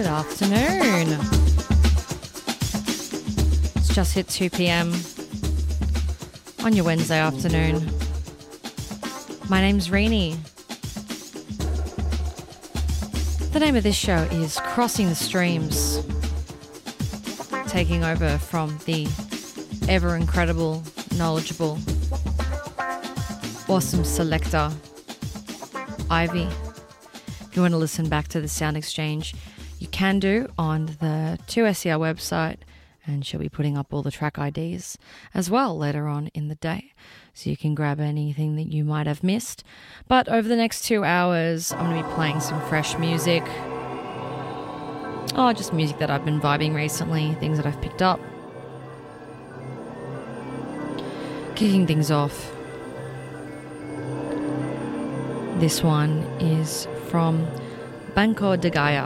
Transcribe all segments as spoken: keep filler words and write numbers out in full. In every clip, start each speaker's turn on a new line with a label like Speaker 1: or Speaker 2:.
Speaker 1: Good afternoon. It's just hit two p.m. on your Wednesday afternoon. My name's Renee. The name of this show is Crossing the Streams, taking over from the ever incredible, knowledgeable, awesome selector, Ivy. If you want to listen back to the Sound Exchange, you can do on the two S E R website, and she'll be putting up all the track I Ds as well later on in the day, so you can grab anything that you might have missed. But over the next two hours, I'm going to be playing some fresh music. Oh, just music that I've been vibing recently, things that I've picked up. Kicking things off, this one is from Banco de Gaia,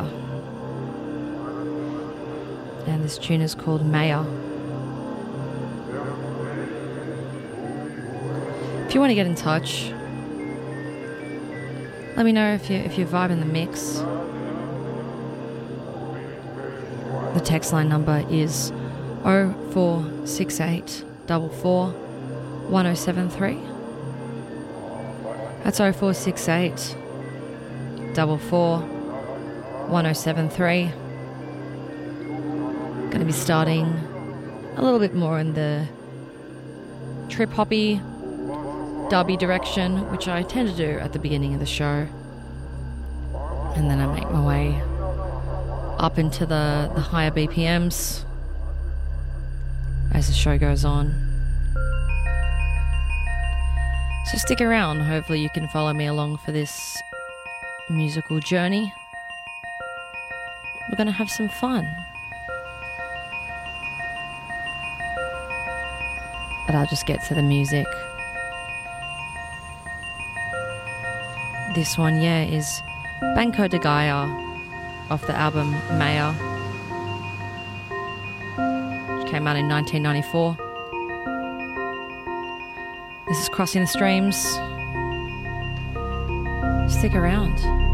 Speaker 1: and this tune is called Maya. If you want to get in touch, let me know if you if you vibe in the mix. The text line number is oh four six eight four four one oh seven three. That's oh four six eight four four one oh seven three. Going to be starting a little bit more in the trip hoppy, dubby direction, which I tend to do at the beginning of the show, and then I make my way up into the, the higher B P Ms as the show goes on. So stick around, hopefully you can follow me along for this musical journey. We're going to have some fun. But I'll just get to the music. This one, yeah, is Banco de Gaia off the album Maya, which came out in nineteen ninety-four. This is Crossing the Streams. Stick around.